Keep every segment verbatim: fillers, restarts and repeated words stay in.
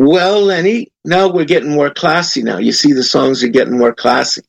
Well, Lenny, now we're getting more classy now. You see the songs are getting more classy.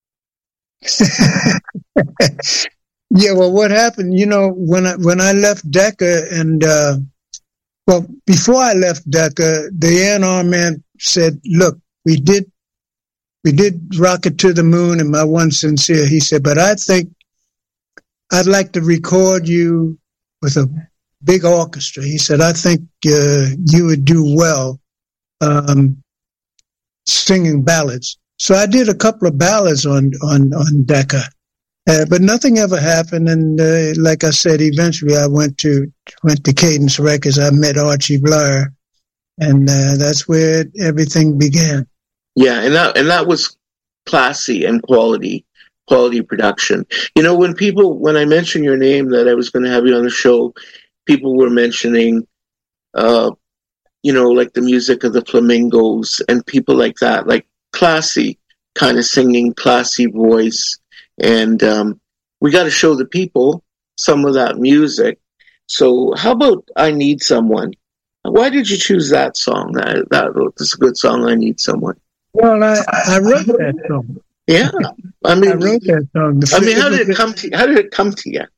Yeah, well, what happened, you know, when I, when I left Decca and, uh, well, before I left Decca, the A and R man said, look, we did, we did Rocket to the Moon and My One Sincere. He said, but I think I'd like to record you with a big orchestra. He said, I think, uh, you would do well, um, singing ballads. So I did a couple of ballads on, on, on Decca. Uh, but nothing ever happened, and uh, like I said, eventually I went to went to Cadence Records. I met Archie Blyer, and uh, that's where everything began. Yeah, and that and that was classy and quality quality production. You know, when people when I mentioned your name that I was going to have you on the show, people were mentioning, uh, you know, like the music of the Flamingos and people like that, like classy kind of singing, classy voice. And um, we got to show the people some of that music. So how about I Need Someone? Why did you choose that song? That, that that's a good song, I Need Someone. Well, I, I wrote that song. Yeah. I mean, I wrote that song. The I mean, how did it come to you? How did it come to you?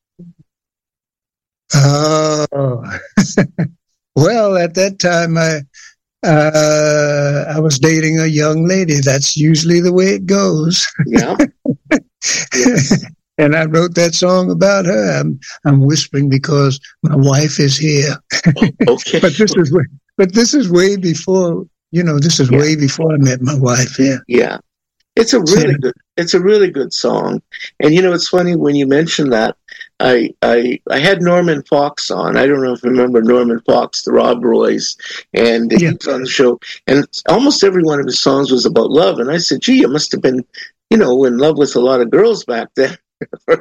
Oh, well, at that time, I uh, I was dating a young lady. That's usually the way it goes. Yeah. Yeah. And I wrote that song about her. I'm, I'm whispering because my wife is here. Okay. but this is way, but this is way before, you know, this is yeah. way before I met my wife. Yeah. Yeah. It's a really yeah. good, it's a really good song. And you know, it's funny when you mention that, I, I, I had Norman Fox on. I don't know if you remember Norman Fox, the Rob Roys, and yeah. he was on the show. And almost every one of his songs was about love. And I said, gee, you must have been, you know, in love with a lot of girls back then. And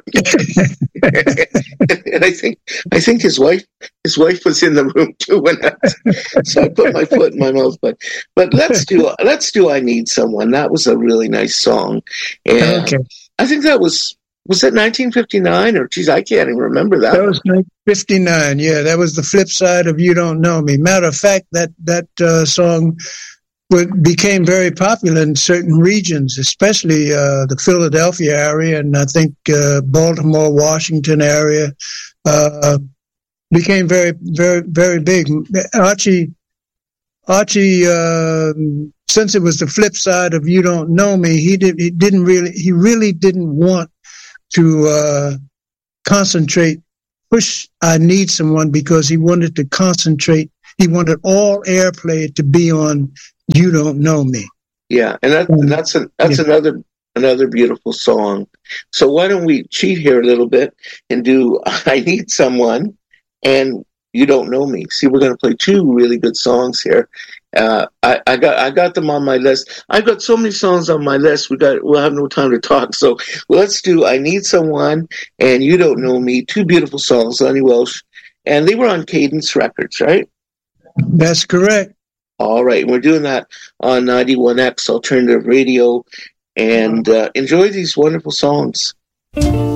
I think I think his wife his wife was in the room too when I, so I put my foot in my mouth. But but let's do let's do I Need Someone. That was a really nice song, and okay. I think that was was it nineteen fifty-nine or geez, I can't even remember that. That was nineteen fifty-nine. Yeah, that was the flip side of You Don't Know Me. Matter of fact, that that uh, song became very popular in certain regions, especially uh, the Philadelphia area, and I think uh, Baltimore, Washington area uh, became very, very, very big. Archie, Archie, uh, since it was the flip side of You Don't Know Me, he did, he didn't really, he really didn't want to uh, concentrate, push I Need Someone because he wanted to concentrate. He wanted all airplay to be on You Don't Know Me. Yeah, and, that, and that's a, that's yeah. another another beautiful song. So why don't we cheat here a little bit and do I Need Someone and You Don't Know Me. See, we're going to play two really good songs here. Uh, I, I got I got them on my list. I've got so many songs on my list. We got we'll have no time to talk. So let's do I Need Someone and You Don't Know Me. Two beautiful songs, Lenny Welsh, and they were on Cadence Records, right? That's correct. All right. We're doing that on ninety-one X Alternative Radio. And uh, enjoy these wonderful songs.